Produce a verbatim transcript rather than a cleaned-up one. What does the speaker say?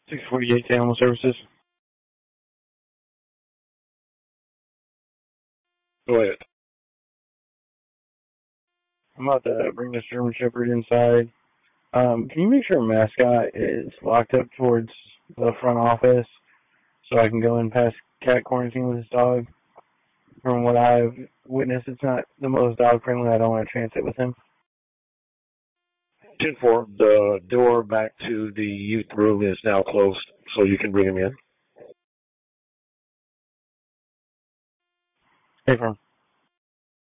six forty-eight Animal Services. Go ahead. I'm about to bring this German Shepherd inside. Um, can you make sure Mascot is locked up towards the front office so I can go in past cat quarantine with his dog? From what I've witnessed, it's not the most dog friendly. I don't want to transit with him. ten four, the door back to the youth room is now closed, so you can bring him in. Hey, firm.